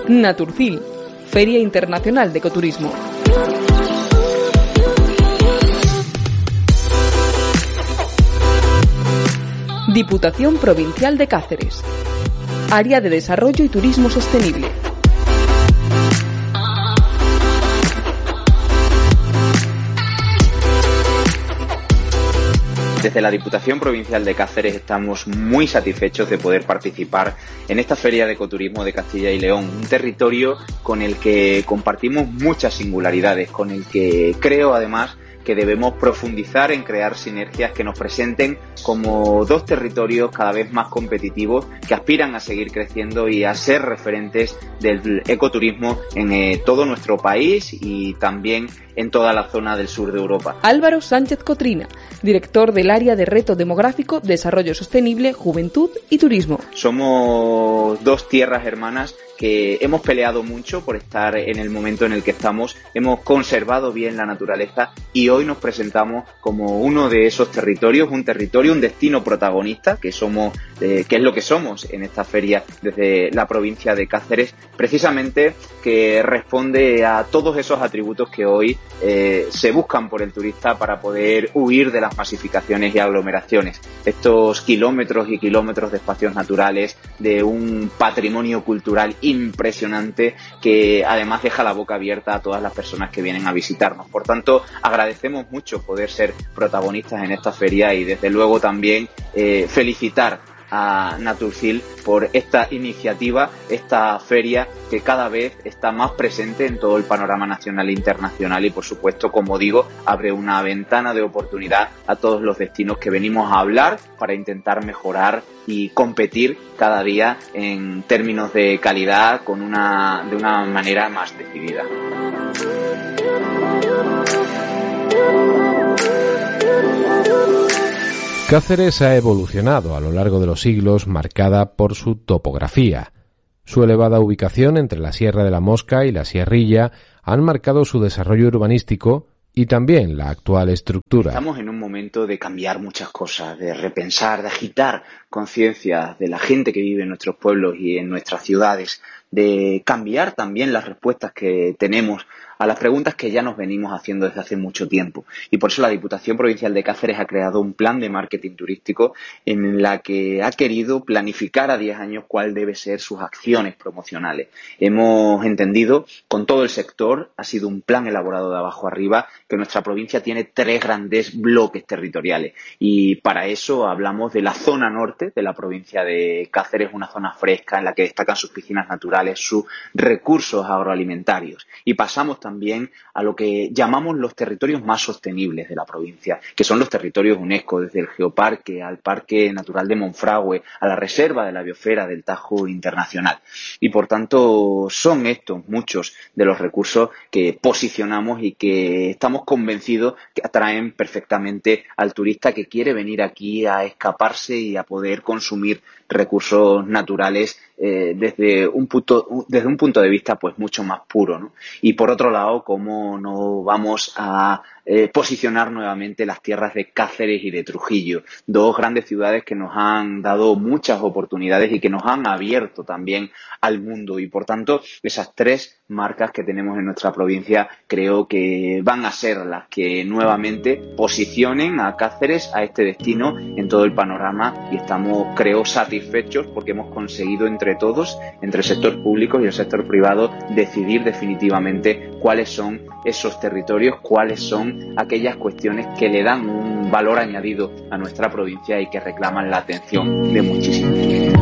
Naturcil, Feria Internacional de Ecoturismo. Diputación Provincial de Cáceres. Área de Desarrollo y Turismo Sostenible. Desde la Diputación Provincial de Cáceres estamos muy satisfechos de poder participar en esta Feria de Ecoturismo de Castilla y León, un territorio con el que compartimos muchas singularidades, con el que creo además que debemos profundizar en crear sinergias que nos presenten como dos territorios cada vez más competitivos que aspiran a seguir creciendo y a ser referentes del ecoturismo en todo nuestro país y también en toda la zona del sur de Europa. Álvaro Sánchez Cotrina, director del Área de Reto Demográfico, Desarrollo Sostenible, Juventud y Turismo. Somos dos tierras hermanas que hemos peleado mucho por estar en el momento en el que estamos, hemos conservado bien la naturaleza y hoy nos presentamos como uno de esos territorios, un destino protagonista, que somos, que es lo que somos en esta feria desde la provincia de Cáceres, precisamente que responde a todos esos atributos que hoy se buscan por el turista para poder huir de las masificaciones y aglomeraciones. Estos kilómetros y kilómetros de espacios naturales, de un patrimonio cultural impresionante que además deja la boca abierta a todas las personas que vienen a visitarnos. Por tanto, agradecemos mucho poder ser protagonistas en esta feria y desde luego también felicitar a Naturcil por esta iniciativa, esta feria que cada vez está más presente en todo el panorama nacional e internacional y por supuesto, como digo, abre una ventana de oportunidad a todos los destinos que venimos a hablar para intentar mejorar y competir cada día en términos de calidad de una manera más decidida. Cáceres ha evolucionado a lo largo de los siglos, marcada por su topografía. Su elevada ubicación entre la Sierra de la Mosca y la Sierrilla han marcado su desarrollo urbanístico y también la actual estructura. Estamos en un momento de cambiar muchas cosas, de repensar, de agitar conciencias de la gente que vive en nuestros pueblos y en nuestras ciudades, de cambiar también las respuestas que tenemos a las preguntas que ya nos venimos haciendo desde hace mucho tiempo. Y por eso la Diputación Provincial de Cáceres ha creado un plan de marketing turístico en la que ha querido planificar a 10 años cuál debe ser sus acciones promocionales. Hemos entendido con todo el sector, ha sido un plan elaborado de abajo arriba, que nuestra provincia tiene 3 grandes bloques territoriales. Y para eso hablamos de la zona norte de la provincia de Cáceres, una zona fresca en la que destacan sus piscinas naturales, sus recursos agroalimentarios. Y pasamos también a lo que llamamos los territorios más sostenibles de la provincia, que son los territorios UNESCO, desde el Geoparque al Parque Natural de Monfragüe, a la Reserva de la Biosfera del Tajo Internacional. Y por tanto son estos muchos de los recursos que posicionamos y que estamos convencidos que atraen perfectamente al turista que quiere venir aquí a escaparse y a poder consumir recursos naturales desde un punto de vista pues mucho más puro, ¿no? Y por otro lado, cómo no vamos a posicionar nuevamente las tierras de Cáceres y de Trujillo, dos grandes ciudades que nos han dado muchas oportunidades y que nos han abierto también al mundo y por tanto esas 3 marcas que tenemos en nuestra provincia creo que van a ser las que nuevamente posicionen a Cáceres, a este destino en todo el panorama y estamos creo satisfechos porque hemos conseguido entre todos, entre el sector público y el sector privado, decidir definitivamente cuáles son esos territorios, cuáles son aquellas cuestiones que le dan un valor añadido a nuestra provincia y que reclaman la atención de muchísimos.